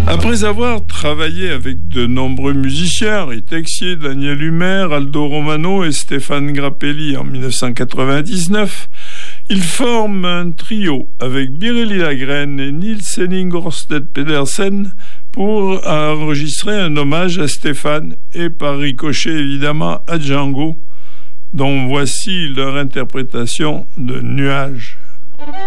Après avoir travaillé avec de nombreux musiciens, Henri Texier, Daniel Humer, Aldo Romano et Stéphane Grappelli en 1999, il forme un trio avec Birelli Lagrène et Niels Henning Ørsted Pedersen pour enregistrer un hommage à Stéphane et par ricochet évidemment à Django, dont voici leur interprétation de Nuages.